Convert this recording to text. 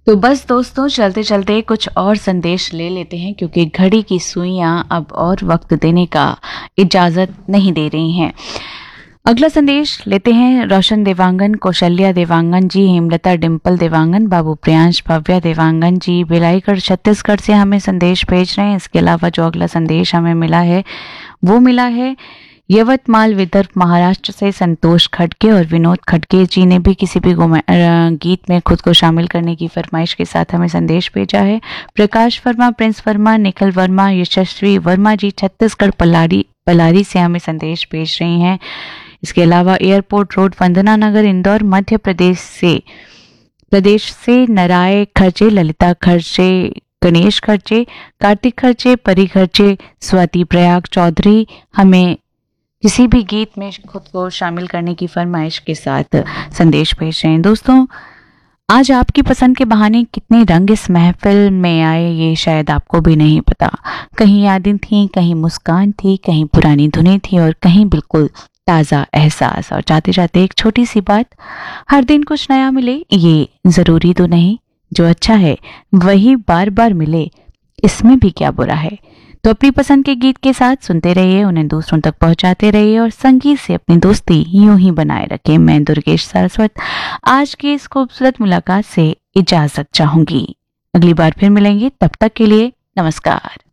तो बस दोस्तों चलते चलते कुछ और संदेश ले लेते हैं, क्योंकि घड़ी की सुइयां अब और वक्त देने का इजाजत नहीं दे रही हैं। अगला संदेश लेते हैं। रोशन देवांगन, कौशल्या देवांगन जी, हेमलता डिम्पल देवांगन, बाबू प्रियांश, भव्या देवांगन जी भिलाईगढ़ छत्तीसगढ़ से हमें संदेश भेज रहे हैं। इसके अलावा जो अगला संदेश हमें मिला है वो मिला है यवतमाल विदर्भ महाराष्ट्र से संतोष खड़के और विनोद खड़के जी ने भी किसी भी गीत में खुद को शामिल करने की फरमाइश के साथ हमें संदेश भेजा है। प्रकाश वर्मा, प्रिंस वर्मा, निखिल वर्मा, यशस्वी वर्मा जी छत्तीसगढ़ पलारी से हमें संदेश भेज रही हैं। इसके अलावा एयरपोर्ट रोड, वंदना नगर, इंदौर मध्य प्रदेश से नराय खर्चे, ललिता खर्चे, गणेश खर्चे, कार्तिक खर्चे, परी खर्चे, स्वाति प्रयाग चौधरी हमें किसी भी गीत में खुद को शामिल करने की फरमाइश के साथ संदेश भेज रहे हैं। दोस्तों, आज आपकी पसंद के बहाने कितने रंग इस महफिल में आए ये शायद आपको भी नहीं पता। कहीं यादें थी, कहीं मुस्कान थी, कहीं पुरानी धुनें थी और कहीं बिल्कुल ताज़ा एहसास। और जाते जाते एक छोटी सी बात, हर दिन कुछ नया मिले ये ज़रूरी तो नहीं, जो अच्छा है वही बार बार मिले इसमें भी क्या बुरा है। तो अपनी पसंद के गीत के साथ सुनते रहिए, उन्हें दूसरों तक पहुंचाते रहिए और संगीत से अपनी दोस्ती यूं ही बनाए रखें। मैं दुर्गेश सारस्वत आज की इस खूबसूरत मुलाकात से इजाजत चाहूंगी। अगली बार फिर मिलेंगे, तब तक के लिए नमस्कार।